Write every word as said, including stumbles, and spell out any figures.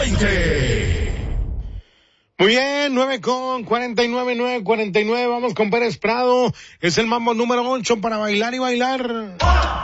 veinte. Muy bien, nueve con cuarenta y nueve, nueve cuarenta y nueve, vamos con Pérez Prado, es el mambo número ocho para bailar y bailar.